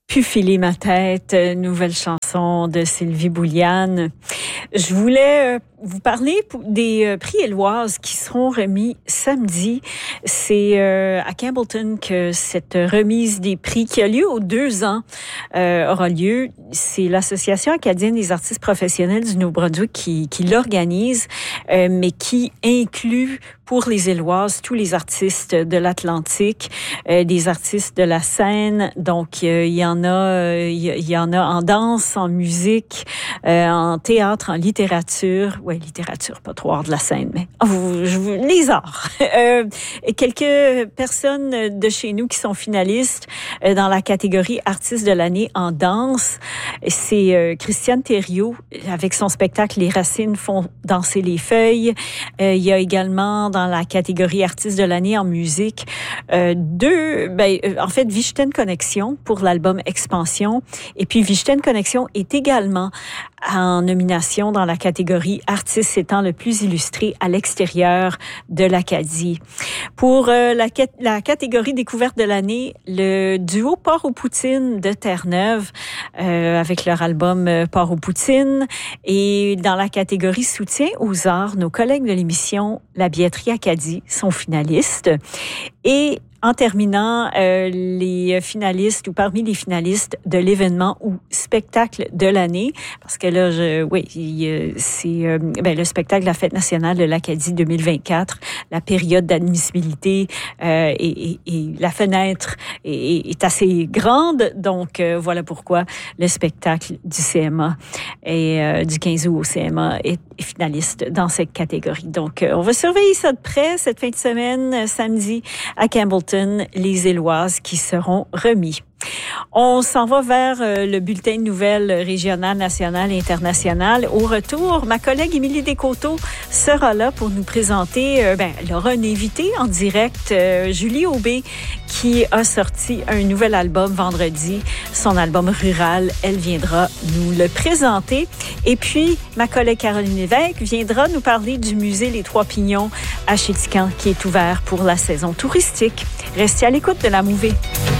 Pu filer ma tête, nouvelle chanson de Sylvie Bouliane. Je voulais vous parler des prix Éloises qui seront remis samedi. C'est à Campbellton que cette remise des prix qui a lieu aux 2 ans aura lieu. C'est l'Association acadienne des artistes professionnels du Nouveau-Brunswick qui l'organise, mais qui inclut pour les Éloises tous les artistes de l'Atlantique, des artistes de la scène. Donc, il y en a en danse, en musique, en théâtre, en littérature. Ouais, littérature, pas trop hors de la scène, mais les arts. Et quelques personnes de chez nous qui sont finalistes dans la catégorie artiste de l'année en danse. C'est Christiane Thériault avec son spectacle Les Racines font danser les feuilles. Il y a également dans la catégorie artiste de l'année en musique Vichten Connexion pour l'album Expansion. Et puis Vichten Connexion est également en nomination dans la catégorie artiste étant le plus illustré à l'extérieur de l'Acadie. Pour la catégorie découverte de l'année, le duo Port aux Poutines de Terre-Neuve avec leur album Port aux Poutines. Et dans la catégorie soutien aux arts, nos collègues de l'émission La Billetterie Acadie sont finalistes. Et en terminant, les finalistes ou parmi les finalistes de l'événement ou spectacle de l'année, parce que là, c'est le spectacle de la Fête nationale de l'Acadie 2024, la période d'admissibilité et la fenêtre est assez grande, donc voilà pourquoi le spectacle du CMA et du 15 août au CMA est finaliste dans cette catégorie. Donc, on va surveiller ça de près cette fin de semaine, samedi, à Campbellton, les Éloises qui seront remis. On s'en va vers le bulletin de nouvelles régionales, nationales et internationales. Au retour, ma collègue Émilie Descoteaux sera là pour nous présenter, elle aura un invité en direct, Julie Aubé, qui a sorti un nouvel album vendredi, son album Rural. Elle viendra nous le présenter. Et puis, ma collègue Caroline Lévesque viendra nous parler du musée Les Trois Pignons à Chéticamp qui est ouvert pour la saison touristique. Restez à l'écoute de La Mouvée.